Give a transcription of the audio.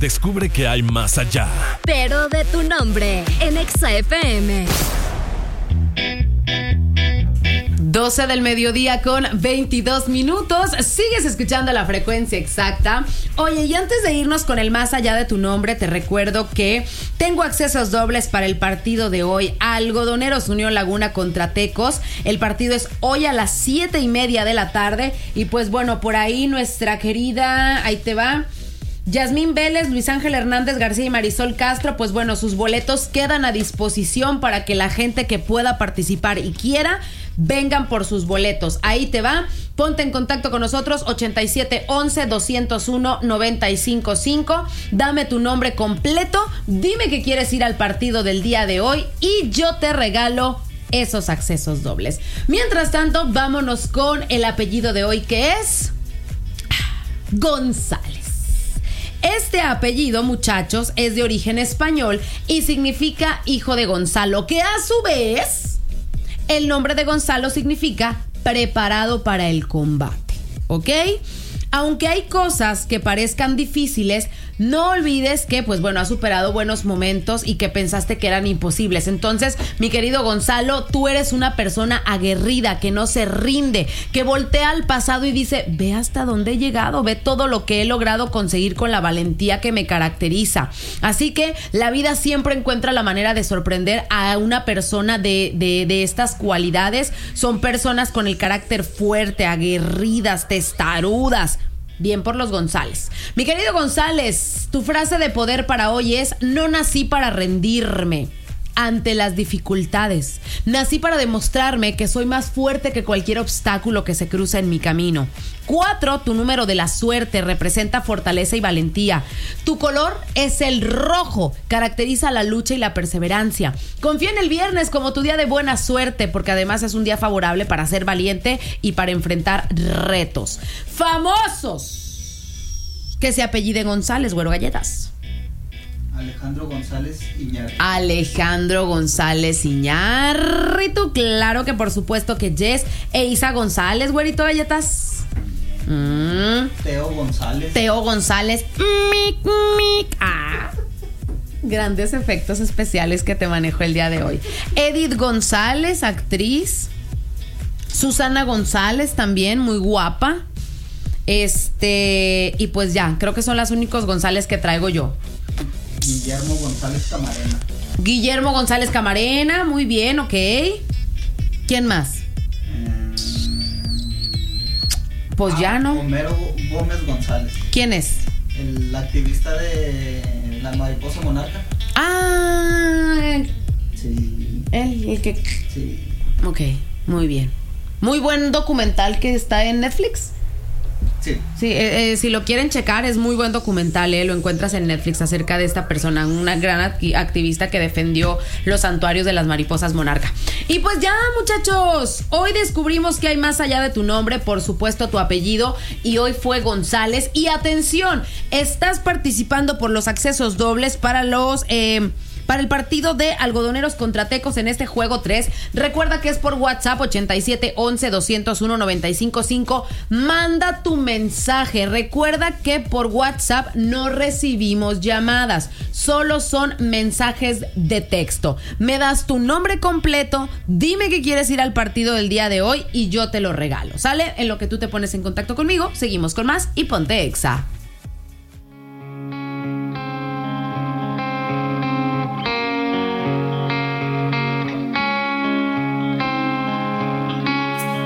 Descubre que hay más allá. Pero de tu nombre, en Exa FM. 12 del mediodía con 22 minutos. Sigues escuchando la frecuencia exacta. Oye, y antes de irnos con el más allá de tu nombre, te recuerdo que tengo accesos dobles para el partido de hoy. Algodoneros Unión Laguna contra Tecos. El partido es hoy a las 7:30 de la tarde. Y pues bueno, por ahí nuestra querida, ahí te va, Yasmín Vélez, Luis Ángel Hernández García y Marisol Castro, pues bueno, sus boletos quedan a disposición para que la gente que pueda participar y quiera vengan por sus boletos. Ahí te va, ponte en contacto con nosotros, 8711-201-955. Dame tu nombre completo, dime que quieres ir al partido del día de hoy y yo te regalo esos accesos dobles. Mientras tanto, vámonos con el apellido de hoy, que es González. Este apellido, muchachos, es de origen español y significa hijo de Gonzalo, que a su vez, el nombre de Gonzalo significa preparado para el combate, ¿ok? Aunque hay cosas que parezcan difíciles, no olvides que, pues bueno, has superado buenos momentos y que pensaste que eran imposibles. Entonces, mi querido Gonzalo, tú eres una persona aguerrida, que no se rinde, que voltea al pasado y dice, ve hasta dónde he llegado, ve todo lo que he logrado conseguir con la valentía que me caracteriza. Así que la vida siempre encuentra la manera de sorprender a una persona de estas cualidades. Son personas con el carácter fuerte, aguerridas, testarudas. Bien por los González. Mi querido González, tu frase de poder para hoy es: no nací para rendirme ante las dificultades. Nací para demostrarme que soy más fuerte que cualquier obstáculo que se cruza en mi camino. 4, tu número de la suerte, representa fortaleza y valentía. Tu color es el rojo, caracteriza la lucha y la perseverancia. Confía en el viernes como tu día de buena suerte, porque además es un día favorable para ser valiente y para enfrentar retos. Famosos que se apelliden González, Güero Galletas. Alejandro González Iñárritu. Alejandro González Iñárritu, claro que por supuesto que Jess. E Isa González, Güerito Galletas. Teo González. Teo González. Mic, mic. Grandes efectos especiales que te manejo el día de hoy. Edith González, actriz. Susana González, también muy guapa. Y pues ya, creo que son los únicos González que traigo yo. Guillermo González Camarena. Guillermo González Camarena, muy bien, ok. ¿Quién más? Pues ya no. Homero Gómez González. ¿Quién es? El activista de la mariposa monarca. Sí. El que... Sí. Ok, muy bien. Muy buen documental que está en Netflix. Sí. Sí, si lo quieren checar, es muy buen documental, lo encuentras en Netflix, acerca de esta persona, una gran activista que defendió los santuarios de las mariposas monarca. Y pues ya, muchachos, hoy descubrimos que hay más allá de tu nombre, por supuesto tu apellido, y hoy fue González. Y atención, estás participando por los accesos dobles para los... para el partido de Algodoneros contra Tecos en este juego 3. Recuerda que es por WhatsApp, 8711-201-955. Manda tu mensaje. Recuerda que por WhatsApp no recibimos llamadas, solo son mensajes de texto. Me das tu nombre completo, dime que quieres ir al partido del día de hoy y yo te lo regalo. ¿Sale? En lo que tú te pones en contacto conmigo, seguimos con más y ponte Exa.